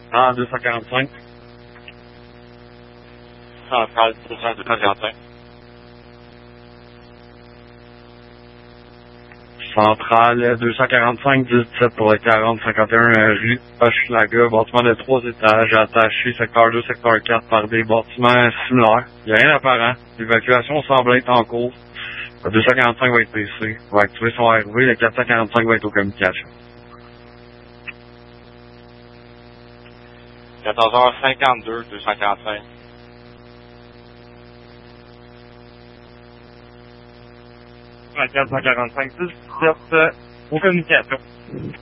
Ah, 245. Centrale 245. Centrale 245, 17 pour le 4051 rue Hochelaga, bâtiment de 3 étages, attaché secteur 2, secteur 4 par des bâtiments similaires. Il n'y a rien d'apparent. L'évacuation semble être en cours. Le 245 va être PC, va activer son RV, le 445 va être aux communications. 14h52, 245. Le 445, 17 aux communications.